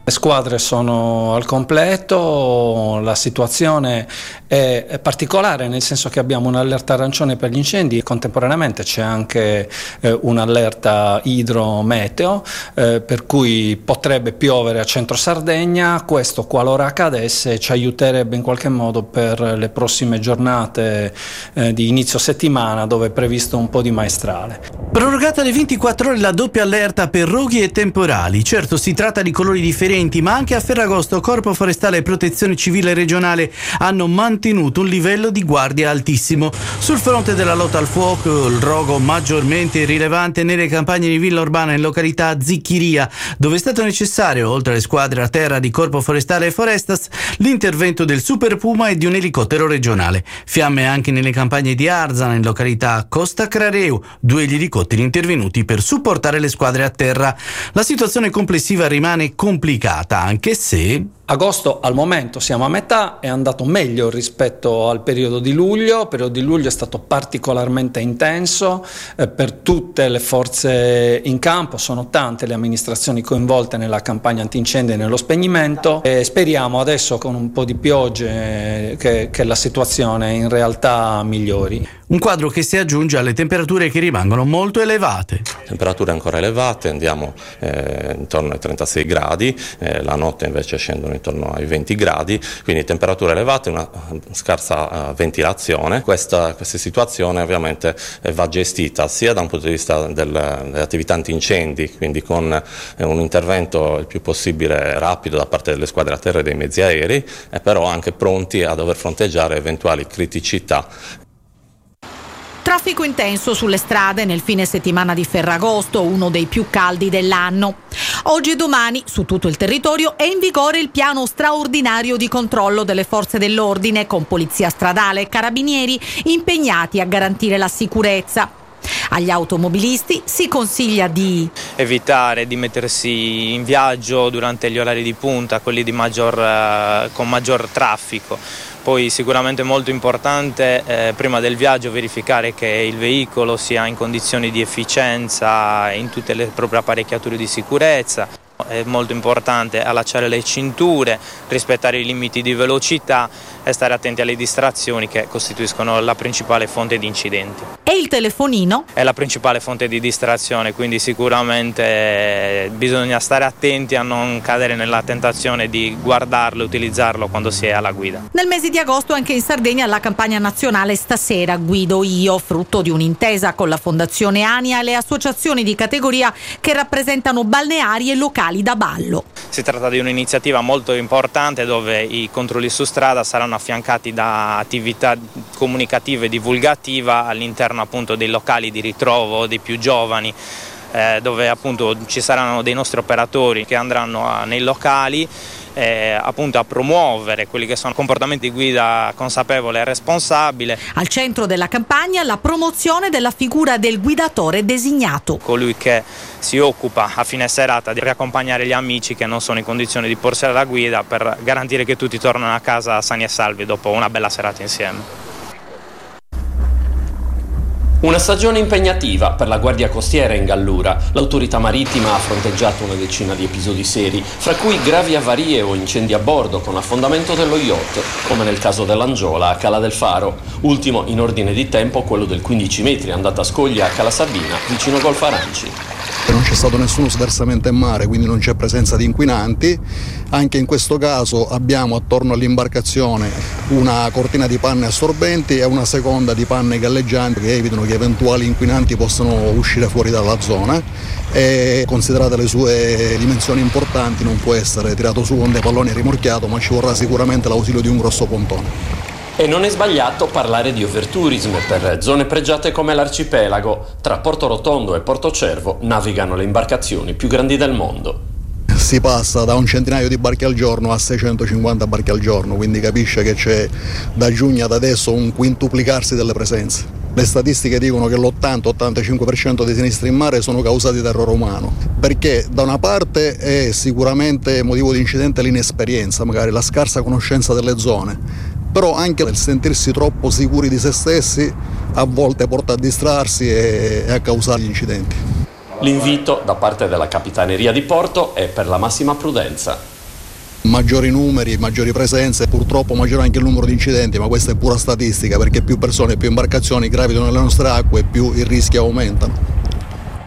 Le squadre sono al completo, la situazione è particolare nel senso che abbiamo un'allerta arancione per gli incendi e contemporaneamente c'è anche un'allerta idrometeo, per cui potrebbe piovere a centro Sardegna. Questo, qualora accadesse, ci aiuterebbe in qualche modo per le prossime giornate di inizio settimana, dove è previsto un po' di maestrale. Prorogata alle 24 ore la doppia allerta per roghi e temporali. Certo, si tratta di colori differenti, ma anche a Ferragosto Corpo Forestale e Protezione Civile regionale hanno mantenuto un livello di guardia altissimo. Sul fronte della lotta al fuoco, il rogo maggiormente rilevante nelle campagne di Villa Urbana e località Zicchiria, dove è stato necessario, oltre alle squadre a terra di Corpo Forestale e Forestas, l'intervento del Super Puma e di un elicottero regionale. Fiamme anche nelle campagne di Arzana, in località Costa Crareu, 2 elicotteri intervenuti per supportare le squadre a terra. La situazione complessiva rimane complicata, anche se agosto al momento siamo a metà, è andato meglio rispetto al periodo di luglio. Il periodo di luglio è stato particolarmente intenso per tutte le forze in campo, sono tante le amministrazioni coinvolte nella campagna antincendio e nello spegnimento e speriamo adesso con un po' di piogge che la situazione in realtà migliori. Un quadro che si aggiunge alle temperature che rimangono molto elevate. Temperature ancora elevate, andiamo intorno ai 36 gradi, la notte invece scendono intorno ai 20 gradi, quindi temperature elevate, una scarsa ventilazione. Questa situazione ovviamente va gestita sia da un punto di vista delle attività antincendi, quindi con un intervento il più possibile rapido da parte delle squadre a terra e dei mezzi aerei, e però anche pronti a dover fronteggiare eventuali criticità. Traffico intenso sulle strade nel fine settimana di Ferragosto, uno dei più caldi dell'anno. Oggi e domani su tutto il territorio è in vigore il piano straordinario di controllo delle forze dell'ordine, con polizia stradale e carabinieri impegnati a garantire la sicurezza. Agli automobilisti si consiglia di evitare di mettersi in viaggio durante gli orari di punta, quelli con maggior traffico. Poi sicuramente molto importante prima del viaggio verificare che il veicolo sia in condizioni di efficienza in tutte le proprie apparecchiature di sicurezza. È molto importante allacciare le cinture, rispettare i limiti di velocità e stare attenti alle distrazioni che costituiscono la principale fonte di incidenti. E il telefonino? È la principale fonte di distrazione, quindi sicuramente bisogna stare attenti a non cadere nella tentazione di guardarlo e utilizzarlo quando si è alla guida. Nel mese di agosto anche in Sardegna la campagna nazionale Stasera guido io, frutto di un'intesa con la Fondazione Ania e le associazioni di categoria che rappresentano balneari e locali da ballo. Si tratta di un'iniziativa molto importante dove i controlli su strada saranno affiancati da attività comunicative e divulgativa all'interno appunto dei locali di ritrovo dei più giovani, dove appunto ci saranno dei nostri operatori che andranno nei locali appunto a promuovere quelli che sono comportamenti di guida consapevole e responsabile. Al centro della campagna la promozione della figura del guidatore designato. Colui che si occupa a fine serata di riaccompagnare gli amici che non sono in condizione di porsi alla guida per garantire che tutti tornano a casa sani e salvi dopo una bella serata insieme. Una stagione impegnativa per la Guardia Costiera in Gallura. L'autorità marittima ha fronteggiato una decina di episodi seri, fra cui gravi avarie o incendi a bordo con affondamento dello yacht, come nel caso dell'Angiola a Cala del Faro. Ultimo in ordine di tempo quello del 15 metri andata a scoglia a Cala Sabina, vicino Golf Aranci. Non c'è stato nessuno sversamento in mare, quindi non c'è presenza di inquinanti. Anche in questo caso abbiamo attorno all'imbarcazione una cortina di panne assorbenti e una seconda di panne galleggianti che evitano che eventuali inquinanti possano uscire fuori dalla zona, e considerate le sue dimensioni importanti non può essere tirato su con dei palloni e rimorchiato, ma ci vorrà sicuramente l'ausilio di un grosso pontone. E non è sbagliato parlare di overtourism per zone pregiate come l'arcipelago. Tra Porto Rotondo e Porto Cervo navigano le imbarcazioni più grandi del mondo. Si passa da un centinaio di barche al giorno a 650 barche al giorno, quindi capisce che c'è da giugno ad adesso un quintuplicarsi delle presenze. Le statistiche dicono che l'80-85% dei sinistri in mare sono causati da errore umano, perché da una parte è sicuramente motivo di incidente l'inesperienza, magari la scarsa conoscenza delle zone, però anche il sentirsi troppo sicuri di se stessi a volte porta a distrarsi e a causare gli incidenti. L'invito da parte della Capitaneria di Porto è per la massima prudenza. Maggiori numeri, maggiori presenze, purtroppo maggiore anche il numero di incidenti, ma questa è pura statistica, perché più persone e più imbarcazioni gravitano nelle nostre acque, più i rischi aumentano.